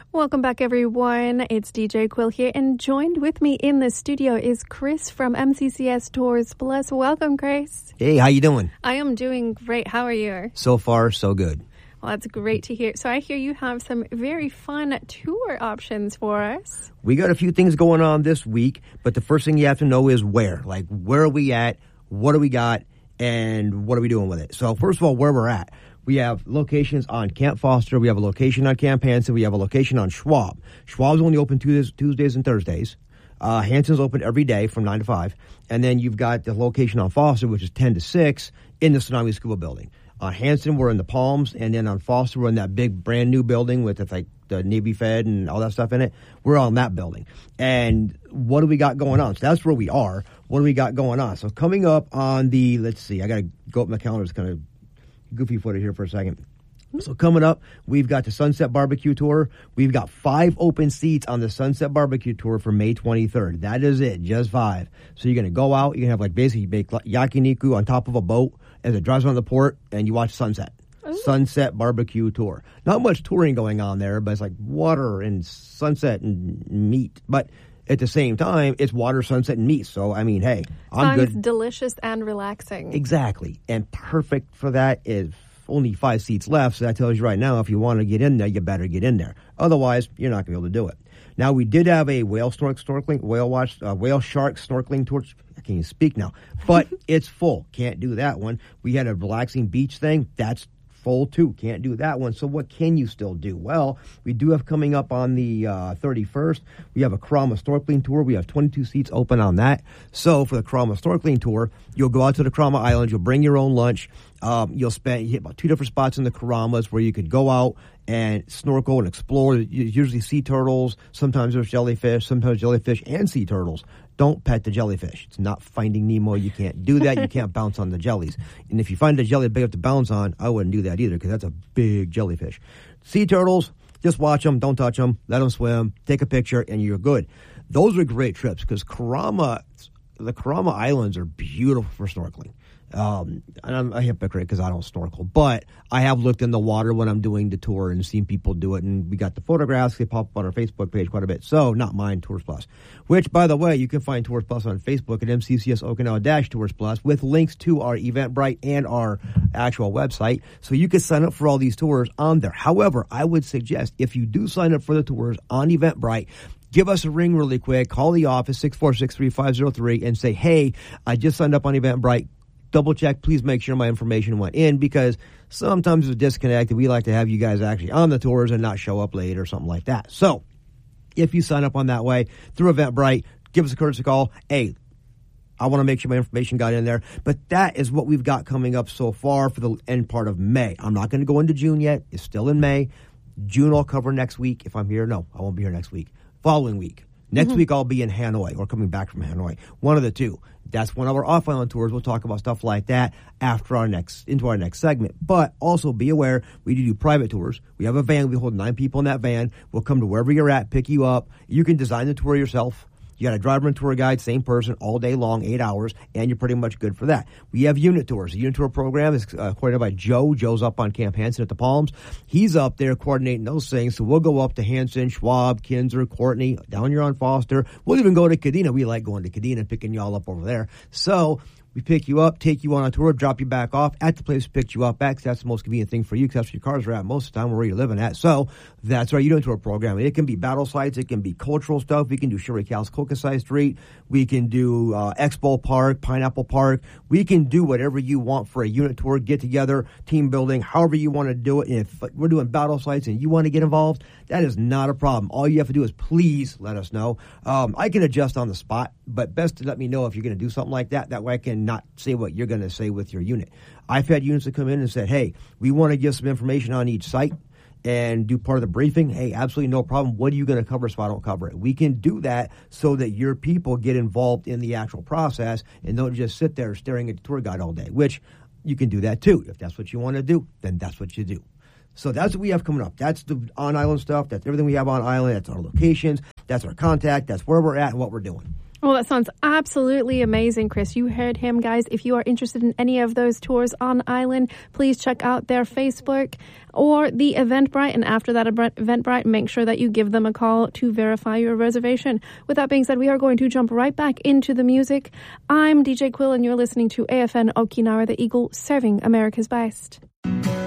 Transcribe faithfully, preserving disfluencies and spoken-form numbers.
Welcome back, everyone. It's D J Quill here, and joined with me in the studio is Chris from M C C S Tours Plus. Welcome, Chris. Hey, how you doing? I am doing great. How are you? So far, so good. Well, that's great to hear. So I hear you have some very fun tour options for us. We got a few things going on this week, but the first thing you have to know is where. Like, where are we at? What do we got? And what are we doing with it? So, first of all, where we're at. We have locations on Camp Foster. We have a location on Camp Hansen. We have a location on Schwab. Schwab's only open Tuesdays, Tuesdays and Thursdays. Uh, Hansen's open every day from nine to five. And then you've got the location on Foster, which is ten to six in the Tsunami Scuba building. On Hansen, we're in the Palms, and then on Foster, we're in that big brand new building with the, like the Navy Fed and all that stuff in it. We're on that building. And what do we got going on? So that's where we are. What do we got going on? So coming up on the, let's see, I got to go up my calendar. It's kind of goofy footage here for a second. So coming up, we've got the Sunset Barbecue Tour. We've got five open seats on the Sunset Barbecue Tour for May twenty-third. That is it, just five. So you're going to go out, you're going to have like basically make yakiniku on top of a boat as it drives around the port, and you watch sunset. Ooh. Sunset Barbecue Tour. Not much touring going on there, but it's like water and sunset and meat. But at the same time, it's water, sunset, and meat. So, I mean, hey, I'm Sounds good. delicious and relaxing. Exactly. And perfect for that is only five seats left. So that tells you right now, if you want to get in there, you better get in there. Otherwise, you're not going to be able to do it. Now, we did have a whale snork, snorkeling, whale watch, uh, whale shark snorkeling tour. I can't even speak now. But it's full. Can't do that one. We had a relaxing beach thing. That's full too. Can't do that one. So what can you still do? Well, we do have coming up on the uh, thirty-first, we have a Karama snorkeling tour. We have twenty-two seats open on that. So for the Karama snorkeling tour, you'll go out to the Karama Islands. You'll bring your own lunch. Um, you'll spend you hit about two different spots in the Karamas where you could go out and snorkel and explore. Usually sea turtles. Sometimes there's jellyfish. Sometimes jellyfish and sea turtles. Don't pet the jellyfish. It's not Finding Nemo. You can't do that. You can't bounce on the jellies. And if you find a jelly big enough to bounce on, I wouldn't do that either because that's a big jellyfish. Sea turtles, just watch them. Don't touch them. Let them swim. Take a picture, and you're good. Those are great trips because Karama, the Karama Islands are beautiful for snorkeling. Um, and I'm a hypocrite because I don't snorkel, but I have looked in the water when I'm doing the tour and seen people do it, and we got the photographs. They pop up on our Facebook page quite a bit. So, not mine, Tours Plus, which, by the way, you can find Tours Plus on Facebook at M C C S Okinawa Tours Plus with links to our Eventbrite and our actual website, so you can sign up for all these tours on there. However, I would suggest if you do sign up for the tours on Eventbrite, give us a ring really quick. Call the office, six four six, three five zero three, and say, hey, I just signed up on Eventbrite. Double check, please make sure my information went in, because sometimes it's disconnected. We like to have you guys actually on the tours and not show up late or something like that. So if you sign up on that way through Eventbrite, give us a courtesy call. Hey, I want to make sure my information got in there. But that is what we've got coming up so far for the end part of May. I'm not going to go into June yet. It's still in May. June I'll cover next week. If I'm here, no, I won't be here next week. Following week. Next mm-hmm. week I'll be in Hanoi or coming back from Hanoi. One of the two. That's one of our off-island tours. We'll talk about stuff like that after our next, into our next segment. But also be aware, we do do private tours. We have a van. We hold nine people in that van. We'll come to wherever you're at, pick you up. You can design the tour yourself. You got a driver and tour guide, same person, all day long, eight hours, and you're pretty much good for that. We have unit tours. The unit tour program is uh, coordinated by Joe. Joe's up on Camp Hansen at the Palms. He's up there coordinating those things, so we'll go up to Hansen, Schwab, Kinzer, Courtney, down here on Foster. We'll even go to Kadena. We like going to Kadena and picking y'all up over there. So we pick you up, take you on a tour, drop you back off at the place we picked you up at, because that's the most convenient thing for you, because that's where your cars are at most of the time, where you're living at. So that's our unit tour program. It can be battle sites. It can be cultural stuff. We can do Sherry Cal's Kokosai Street. We can do uh, Expo Park, Pineapple Park. We can do whatever you want for a unit tour, get together, team building, however you want to do it. And if we're doing battle sites and you want to get involved, that is not a problem. All you have to do is please let us know. Um, I can adjust on the spot, but best to let me know if you're going to do something like that. That way I can not say what you're going to say with your unit. I've had units that come in and said, hey, we want to give some information on each site and do part of the briefing. Hey, absolutely no problem. What are you going to cover so I don't cover it? We can do that so that your people get involved in the actual process and don't just sit there staring at the tour guide all day, which you can do that too. If that's what you want to do, then that's what you do. So that's what we have coming up. That's the on-island stuff. That's everything we have on island. That's our locations. That's our contact. That's where we're at and what we're doing. Well, that sounds absolutely amazing, Chris. You heard him, guys. If you are interested in any of those tours on island, please check out their Facebook or the Eventbrite. And after that Eventbrite, make sure that you give them a call to verify your reservation. With that being said, we are going to jump right back into the music. I'm D J Quill, and you're listening to A F N Okinawa, the Eagle, serving America's best.